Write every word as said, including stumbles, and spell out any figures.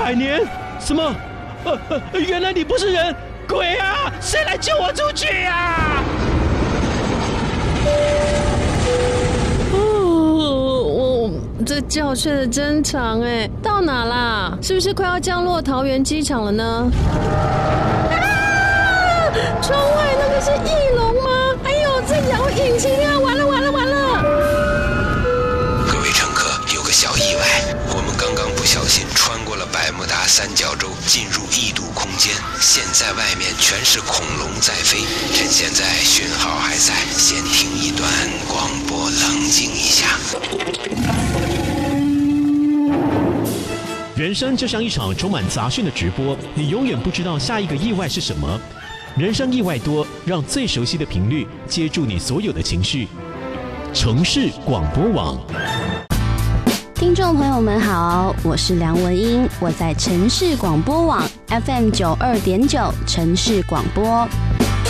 百年？什么？呃呃，原来你不是人，鬼啊！谁来救我出去啊？ 哦，我这觉睡得真长哎，到哪啦？是不是快要降落桃园机场了呢？啊！窗外那个是翼龙吗？哎呦，这摇引擎啊！完了完了完了！ 各位乘客，有个小意外，我们刚刚不小心穿过了百慕达三角洲，进入异度空间，现在外面全是恐龙在飞。趁现在讯号还在，先听一段广播，冷静一下。 人生就像一场充满杂讯的直播，你永远不知道下一个意外是什么。人生意外多，让最熟悉的频率接住你所有的情绪。城市广播网， 听众朋友们好，我是梁文音，我在城市广播网 F M 九二点九城市广播。